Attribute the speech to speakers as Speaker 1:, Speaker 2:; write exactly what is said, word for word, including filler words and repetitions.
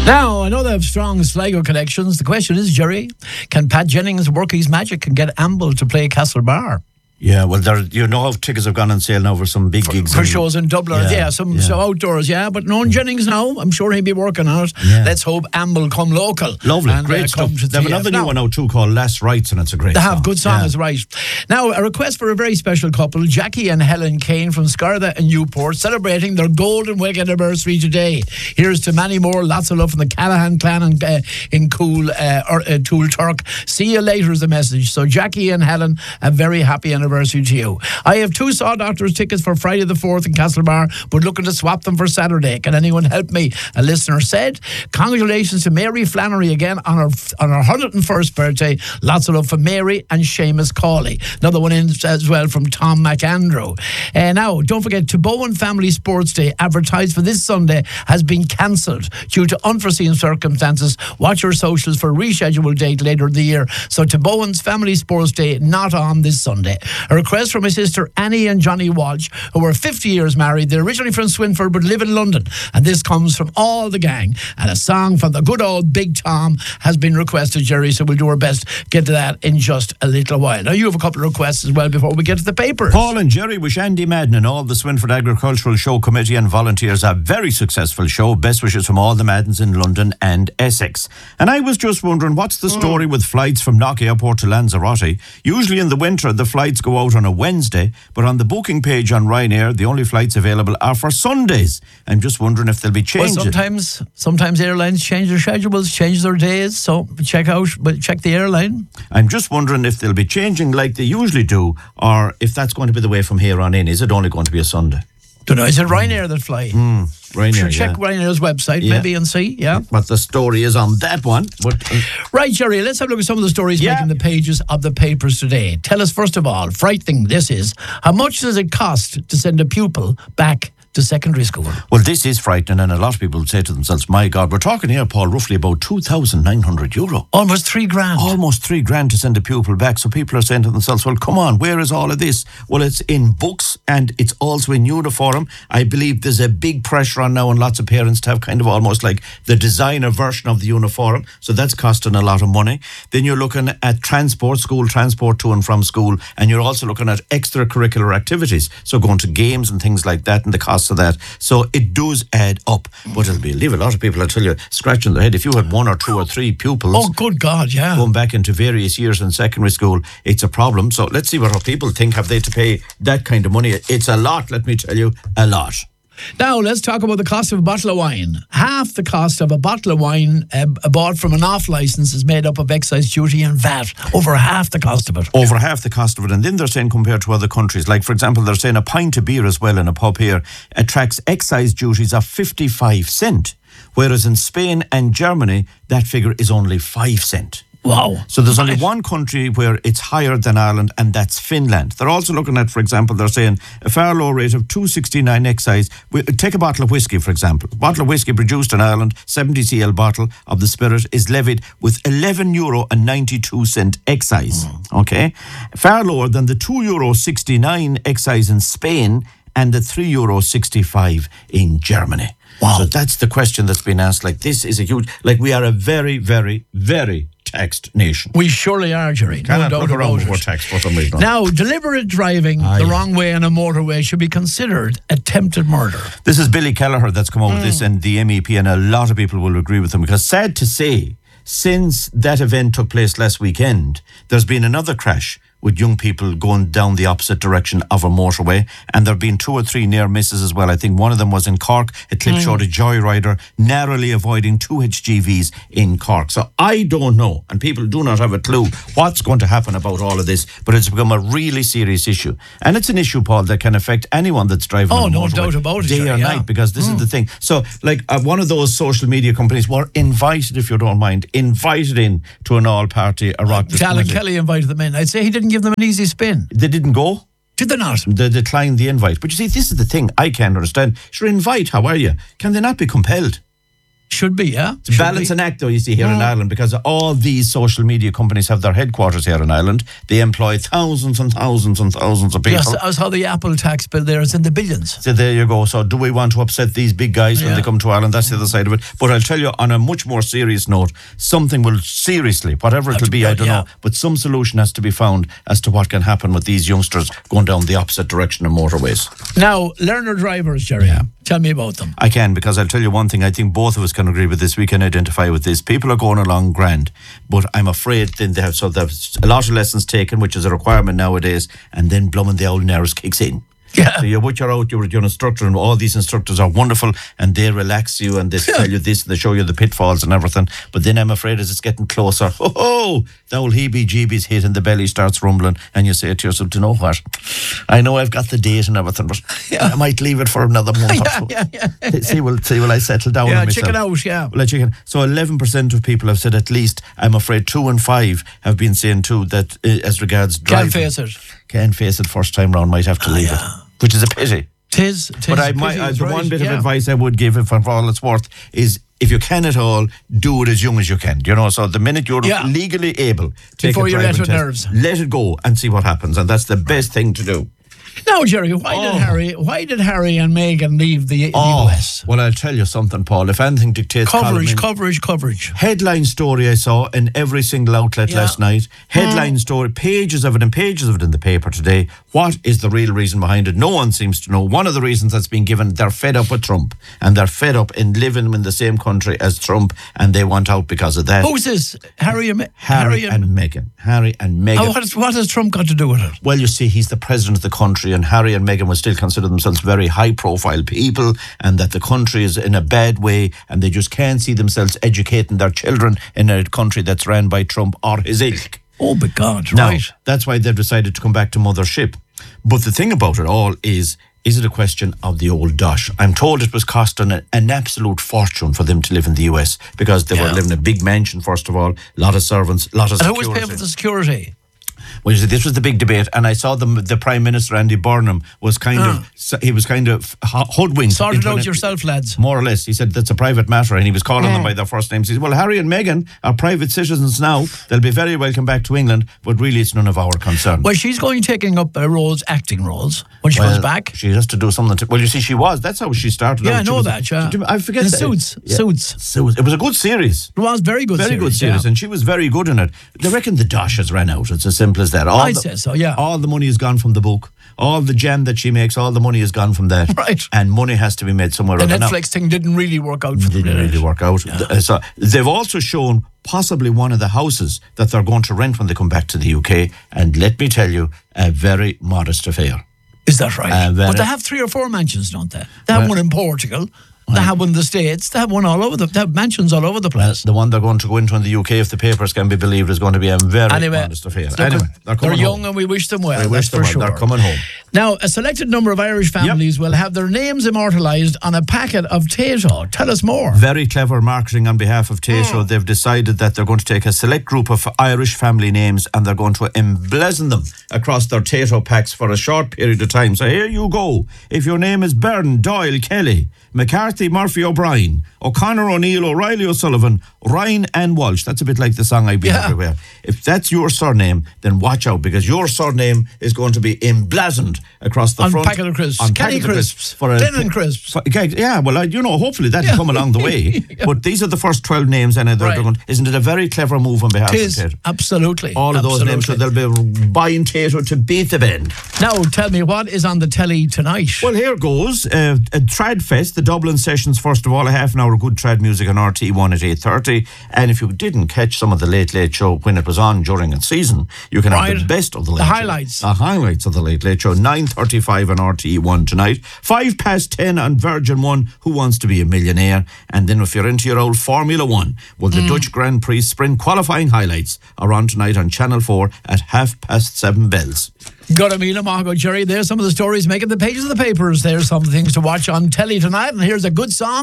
Speaker 1: Now, I know they have strong Sligo connections. The question is, Jerry, can Pat Jennings work his magic and get Amble to play Castlebar?
Speaker 2: Yeah, well, there, you know how tickets have gone on sale now for some big
Speaker 1: for,
Speaker 2: gigs.
Speaker 1: For
Speaker 2: in,
Speaker 1: shows in Dublin, yeah, yeah some,
Speaker 2: yeah.
Speaker 1: some outdoors, yeah. But knowing Jennings now, I'm sure he'll be working on it. Yeah. Let's hope Amble come local.
Speaker 2: Lovely,
Speaker 1: and,
Speaker 2: great
Speaker 1: uh,
Speaker 2: stuff.
Speaker 1: They
Speaker 2: have another new
Speaker 1: now,
Speaker 2: one out too called Last Rites, and it's a great
Speaker 1: They
Speaker 2: song.
Speaker 1: have, good song
Speaker 2: yeah.
Speaker 1: is right. Now, a request for a very special couple, Jackie and Helen Kane from Scarda and Newport, celebrating their golden week anniversary today. Here's to many more, lots of love from the Callahan clan in, uh, in Cool, uh, or, uh, Tool Turk. See you later is the message. So, Jackie and Helen, a very happy anniversary to you. I have two Saw Doctors tickets for Friday the fourth in Castlebar, but looking to swap them for Saturday. Can anyone help me? A listener said, congratulations to Mary Flannery again on her on her one hundred and first birthday. Lots of love for Mary and Seamus Cawley. Another one in as well from Tom McAndrew. Uh, now, don't forget, Tebowen Family Sports Day, advertised for this Sunday, has been cancelled due to unforeseen circumstances. Watch your socials for a rescheduled date later in the year. So Tebowen's Family Sports Day not on this Sunday. A request from my sister Annie and Johnny Walsh, who were fifty years married. They're originally from Swinford but live in London, and this comes from all the gang. And a song from the good old Big Tom has been requested, Jerry, so we'll do our best to get to that in just a little while. Now, you have a couple of requests as well before we get to the papers.
Speaker 2: Paul and Jerry wish Andy Madden and all the Swinford Agricultural Show Committee and volunteers a very successful show. Best wishes from all the Maddens in London and Essex. And I was just wondering, what's the story mm. with flights from Knock Airport to Lanzarote? Usually in the winter, the flights go out on a Wednesday, but on the booking page on Ryanair, the only flights available are for Sundays. I'm just wondering if they'll be changed.
Speaker 1: Well, sometimes, sometimes airlines change their schedules, change their days, so check out, but check the airline.
Speaker 2: I'm just wondering if they'll be changing like they usually do, or if that's going to be the way from here on in. Is it only going to be a Sunday?
Speaker 1: Don't know. Is it Ryanair that fly?
Speaker 2: Mm, Ryanair,
Speaker 1: check
Speaker 2: yeah.
Speaker 1: Ryanair's website,
Speaker 2: yeah.
Speaker 1: maybe, and see, yeah.
Speaker 2: What the story is on that one. But, uh,
Speaker 1: right, Jerry, let's have a look at some of the stories yeah. making the pages of the papers today. Tell us, first of all, frightening this is, how much does it cost to send a pupil back to secondary school?
Speaker 2: Well, this is frightening, and a lot of people would say to themselves, my God, we're talking here, Paul, roughly about two thousand nine hundred euro.
Speaker 1: Almost three grand.
Speaker 2: Almost three grand to send a pupil back. So people are saying to themselves, well, come on, where is all of this? Well, it's in books and it's also in uniform. I believe there's a big pressure on now on lots of parents to have kind of almost like the designer version of the uniform. So that's costing a lot of money. Then you're looking at transport, school transport to and from school, and you're also looking at extracurricular activities. So going to games and things like that and the cost of that. So it does add up, but it'll be leave a lot of people, I tell you, scratching their head. If you had one or two or three pupils,
Speaker 1: oh good God, yeah,
Speaker 2: going back into various years in secondary school, it's a problem. So let's see what our people think. Have they to pay that kind of money? It's a lot, let me tell you, a lot.
Speaker 1: Now, let's talk about the cost of a bottle of wine. Half the cost of a bottle of wine uh, bought from an off-licence is made up of excise duty and V A T. Over half the cost of it.
Speaker 2: Over half the cost of it. And then they're saying compared to other countries, like, for example, they're saying a pint of beer as well in a pub here attracts excise duties of fifty-five cent, whereas in Spain and Germany, that figure is only five cent.
Speaker 1: Wow.
Speaker 2: So there's
Speaker 1: right.
Speaker 2: only one country where it's higher than Ireland, and that's Finland. They're also looking at, for example, they're saying a far lower rate of two sixty-nine excise. Take a bottle of whiskey, for example. A bottle of whiskey produced in Ireland, seventy centiliters bottle of the spirit is levied with eleven euro and ninety-two cent excise. Mm. Okay? Far lower than the two euro sixty-nine excise in Spain and the three euro sixty-five in Germany.
Speaker 1: Wow.
Speaker 2: So that's the question that's been asked. Like, this is a huge, like, we are a very, very, very taxed nation.
Speaker 1: We surely are, Jerry.
Speaker 2: Cannot
Speaker 1: no doubt
Speaker 2: look around
Speaker 1: about
Speaker 2: we're
Speaker 1: it.
Speaker 2: taxed for some reason.
Speaker 1: Now, deliberate driving
Speaker 2: Aye.
Speaker 1: the wrong way on a motorway should be considered attempted murder.
Speaker 2: This is Billy Kelleher that's come out
Speaker 1: mm.
Speaker 2: with this, and the M E P, and a lot of people will agree with him, because sad to say, since that event took place last weekend, there's been another crash with young people going down the opposite direction of a motorway, and there have been two or three near misses as well. I think one of them was in Cork. A clip mm. showed a joyrider narrowly avoiding two H G Vs in Cork. So I don't know, and people do not have a clue what's going to happen about all of this, but it's become a really serious issue. And it's an issue, Paul, that can affect anyone that's driving
Speaker 1: oh,
Speaker 2: on a
Speaker 1: no
Speaker 2: motorway,
Speaker 1: doubt about it,
Speaker 2: day
Speaker 1: sure,
Speaker 2: or
Speaker 1: yeah.
Speaker 2: night, because this
Speaker 1: mm.
Speaker 2: is the thing. So, like, uh, one of those social media companies were invited, if you don't mind, invited in to an all-party Oireachtas
Speaker 1: Alan
Speaker 2: committee.
Speaker 1: Kelly invited them in. I'd say he didn't give them an easy spin.
Speaker 2: They didn't go?
Speaker 1: Did they not?
Speaker 2: They declined the invite. But you see, this is the thing I can't understand. Sure, invite, how are you? Can they not be compelled?
Speaker 1: Should be, yeah.
Speaker 2: It's a balancing act, though, you see, here mm. in Ireland, because all these social media companies have their headquarters here in Ireland. They employ thousands and thousands and thousands of people.
Speaker 1: Yes, as how the Apple tax bill there is in the billions.
Speaker 2: So there you go. So do we want to upset these big guys when yeah. they come to Ireland? That's the other side of it. But I'll tell you, on a much more serious note, something will seriously, whatever it'll be, I don't yeah. know, but some solution has to be found as to what can happen with these youngsters going down the opposite direction of motorways.
Speaker 1: Now, learner drivers, Jerry. Yeah. Tell me about them.
Speaker 2: I can, because I'll tell you one thing. I think both of us can agree with this. We can identify with this. People are going along grand, but I'm afraid then they have so there's a lot of lessons taken, which is a requirement nowadays, and then blooming the old nerves kicks in.
Speaker 1: Yeah.
Speaker 2: So you're what you're out, you're, you're an instructor, and all these instructors are wonderful, and they relax you and they yeah. tell you this, and they show you the pitfalls and everything. But then I'm afraid as it's getting closer, oh, oh the old heebie-jeebies hit and the belly starts rumbling, and you say to yourself, do you know what? I know I've got the date and everything, but yeah. I might leave it for another month
Speaker 1: yeah,
Speaker 2: or so.
Speaker 1: Yeah, yeah.
Speaker 2: See, will see, will I settle down
Speaker 1: yeah,
Speaker 2: on myself?
Speaker 1: chicken out, yeah.
Speaker 2: Well, I chicken. So eleven percent of people have said at least, I'm afraid two and five have been saying too that uh, as regards driving.
Speaker 1: Can't face it.
Speaker 2: Can't face it first time round, might have to leave oh, yeah. it. Which is a pity.
Speaker 1: Tis, tis
Speaker 2: but I
Speaker 1: pity
Speaker 2: might, uh, the
Speaker 1: right.
Speaker 2: one bit
Speaker 1: yeah.
Speaker 2: of advice I would give, if for all it's worth, is if you can at all, do it as young as you can. You know, so the minute you're yeah. legally able to take
Speaker 1: before
Speaker 2: a
Speaker 1: you
Speaker 2: driving
Speaker 1: let
Speaker 2: test,
Speaker 1: nerves.
Speaker 2: let it go and see what happens, and that's the best thing to do.
Speaker 1: Now, Jerry, why
Speaker 2: oh.
Speaker 1: did Harry? Why did Harry and Meghan leave the,
Speaker 2: oh.
Speaker 1: the U S?
Speaker 2: Well, I'll tell you something, Paul. If anything dictates
Speaker 1: coverage,
Speaker 2: in,
Speaker 1: coverage, coverage.
Speaker 2: Headline story I saw in every single outlet yeah. last night. Headline mm. story, pages of it and pages of it in the paper today. What is the real reason behind it? No one seems to know. One of the reasons that's been given, they're fed up with Trump, and they're fed up in living in the same country as Trump, and they want out because of that.
Speaker 1: Who's this? Harry and Me-
Speaker 2: Harry, Harry and, and Meghan. Harry and Meghan.
Speaker 1: Oh, what, is, what has Trump got to do with it?
Speaker 2: Well, you see, he's the president of the country, and Harry and Meghan will still consider themselves very high-profile people, and that the country is in a bad way, and they just can't see themselves educating their children in a country that's ran by Trump or his ilk.
Speaker 1: Oh, my God,
Speaker 2: now,
Speaker 1: right.
Speaker 2: That's why they've decided to come back to mothership. But the thing about it all is, is it a question of the old dosh? I'm told it was costing a, an absolute fortune for them to live in the U S because they yeah. were living in a big mansion, first of all, a lot of servants, a lot of
Speaker 1: and
Speaker 2: security.
Speaker 1: And who was paying for the security?
Speaker 2: Well, you see, this was the big debate, and I saw the the Prime Minister Andy Burnham was kind uh. of he was kind of hoodwinked.
Speaker 1: Sort it out yourself, lads.
Speaker 2: More or less, he said that's a private matter, and he was calling uh. them by their first names. He said, "Well, Harry and Meghan are private citizens now; they'll be very welcome back to England, but really, it's none of our concern."
Speaker 1: Well, she's going taking up uh, roles, acting roles, when she
Speaker 2: well,
Speaker 1: comes back.
Speaker 2: She has to do something. To, well, you see, she was. That's how she started.
Speaker 1: Yeah,
Speaker 2: out.
Speaker 1: I know
Speaker 2: was,
Speaker 1: that. Yeah.
Speaker 2: I forget.
Speaker 1: In
Speaker 2: that.
Speaker 1: Suits,
Speaker 2: yeah.
Speaker 1: Suits,
Speaker 2: Suits. It was a good series.
Speaker 1: It was very good.
Speaker 2: Very
Speaker 1: series,
Speaker 2: good series,
Speaker 1: yeah.
Speaker 2: and she was very good in it. They reckon the dosh has ran out. It's as simple as that. All
Speaker 1: I'd
Speaker 2: the,
Speaker 1: say so. Yeah.
Speaker 2: All the money has gone from the book. All the jam that she makes, all the money has gone from that.
Speaker 1: Right.
Speaker 2: And money has to be made somewhere.
Speaker 1: The
Speaker 2: other.
Speaker 1: Netflix
Speaker 2: now,
Speaker 1: thing didn't really work out for them.
Speaker 2: Didn't really work out. Yeah. So they've also shown possibly one of the houses that they're going to rent when they come back to the U K. And let me tell you, a very modest affair.
Speaker 1: Is that right?
Speaker 2: Uh,
Speaker 1: but they have three or four mansions, don't they? They have
Speaker 2: well,
Speaker 1: one in Portugal. They have one in the States. They have one all over the. They have mansions all over the place.
Speaker 2: Uh, the one they're going to go into in the U K, if the papers can be believed, is going to be a very
Speaker 1: anyway,
Speaker 2: modest affair.
Speaker 1: They're,
Speaker 2: anyway, they're,
Speaker 1: they're young
Speaker 2: home.
Speaker 1: and we wish them well.
Speaker 2: We wish
Speaker 1: that's
Speaker 2: them
Speaker 1: for
Speaker 2: well.
Speaker 1: sure.
Speaker 2: They're coming home.
Speaker 1: Now, a selected number of Irish families yep. will have their names immortalised on a packet of Tato. Tell us more.
Speaker 2: Very clever marketing on behalf of Tato. Mm. They've decided that they're going to take a select group of Irish family names and they're going to emblazon them across their Tato packs for a short period of time. So here you go. If your name is Byrne, Doyle, Kelly, McCarthy, Murphy, O'Brien, O'Connor, O'Neill, O'Reilly, O'Sullivan, Ryan and Walsh. That's a bit like the song I've been
Speaker 1: yeah.
Speaker 2: everywhere. If that's your surname, then watch out because your surname is going to be emblazoned across the
Speaker 1: on
Speaker 2: front.
Speaker 1: Packet of crisps.
Speaker 2: On
Speaker 1: Kenny
Speaker 2: packet
Speaker 1: crisps.
Speaker 2: crisps. For a,
Speaker 1: Lennon crisps.
Speaker 2: For, yeah, well, I, you know, hopefully that'll
Speaker 1: yeah.
Speaker 2: come along the way. yeah. But these are the first twelve names and they're,
Speaker 1: right.
Speaker 2: they're going, isn't it a very clever move on behalf
Speaker 1: Tis,
Speaker 2: of Tato?
Speaker 1: Absolutely.
Speaker 2: All of those
Speaker 1: absolutely.
Speaker 2: names, so they'll be buying Tato to beat the band.
Speaker 1: Now, tell me, what is on the telly tonight?
Speaker 2: Well, here goes. Uh, a Trad Fest, the Dublin sessions, first of all, a half an hour of good trad music on R T one at eight thirty. And if you didn't catch some of the Late Late Show when it was on during its season, you can
Speaker 1: right.
Speaker 2: have the best of the Late
Speaker 1: The
Speaker 2: Show.
Speaker 1: highlights.
Speaker 2: The highlights of the Late Late Show, nine thirty-five on R T one tonight. Five past ten on Virgin one, Who Wants to Be a Millionaire? And then if you're into your old Formula One, well, the mm. Dutch Grand Prix sprint qualifying highlights are on tonight on Channel four at half past seven bells.
Speaker 1: Got a meal, Margot, Jerry. There's some of the stories making the pages of the papers. There's some things to watch on telly tonight. And here's a good song.